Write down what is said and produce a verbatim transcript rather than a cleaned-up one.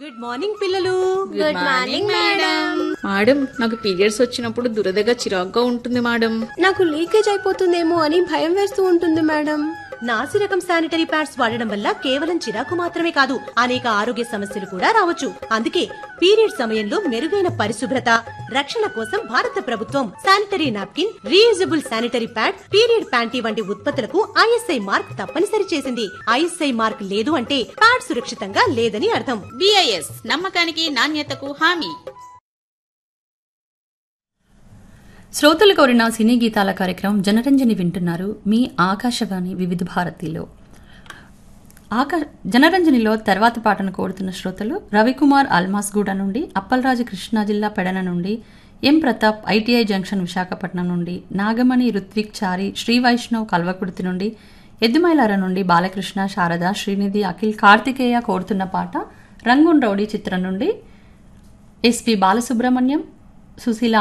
Good morning పిల్లలు. Good morning madam. Madam నాకు periods వచ్చినప్పుడు దురదగా చిరాగ్గా ఉంటుంది మేడం. నాకు లీకేజ్ అయిపోతుందేమో అని భయం వేస్తూ ఉంటుంది మేడం. నాసి రకం శానిటరీ ప్యాడ్స్ వాడడం వల్ల కేవలం చిరాకు మాత్రమే కాదు అనేక ఆరోగ్య సమస్యలు కూడా రావచ్చు. అందుకే పీరియడ్ సమయంలో మెరుగైన పరిశుభ్రత రక్షణ కోసం భారత ప్రభుత్వం sanitary napkin, reusable sanitary pad, period panty వంటి ఉత్పత్తులకు ఐఎస్ఐ మార్క్ తప్పనిసరి చేసింది. ఐఎస్ఐ మార్క్ లేదు అంటే ప్యాడ్ సురక్షితంగా లేదని అర్థం. బిఐఎస్ నమ్మకానికి నాణ్యతకు హామీ. శ్రోతలు కోరిన సినీ గీతాల కార్యక్రమం జనరంజని వింటున్నారు మీ ఆకాశవాణి వివిధ భారతిలో. ఆకా జనరంజనిలో తర్వాతి పాటను కోరుతున్న శ్రోతలు రవికుమార్ అల్మాస్గూడ నుండి, అప్పలరాజు కృష్ణా జిల్లా పెడన నుండి, ఎం ప్రతాప్ ఐటీఐ జంక్షన్ విశాఖపట్నం నుండి, నాగమణి రుత్విక్ చారి శ్రీ వైష్ణవ్ కల్వకుర్తి నుండి, ఎద్దుమైలార నుండి బాలకృష్ణ, శారద, శ్రీనిధి, అఖిల్, కార్తికేయ కోరుతున్న పాట రంగున్ రౌడీ చిత్రం నుండి. ఎస్పి బాలసుబ్రహ్మణ్యం, సుశీల